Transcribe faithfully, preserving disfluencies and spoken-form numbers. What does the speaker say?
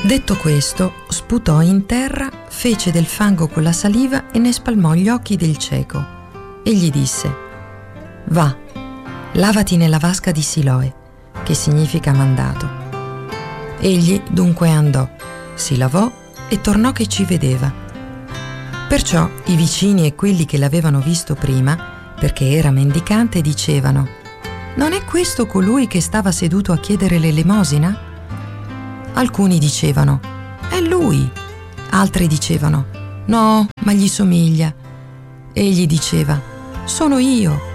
Detto questo, sputò in terra, fece del fango con la saliva e ne spalmò gli occhi del cieco e gli disse: «Va, lavati nella vasca di Siloe», che significa mandato. Egli dunque andò, si lavò e tornò che ci vedeva. Perciò i vicini e quelli che l'avevano visto prima, perché era mendicante, dicevano: «Non è questo colui che stava seduto a chiedere l'elemosina?» Alcuni dicevano: «È lui». Altri dicevano: «No, ma gli somiglia». Egli diceva: «Sono io».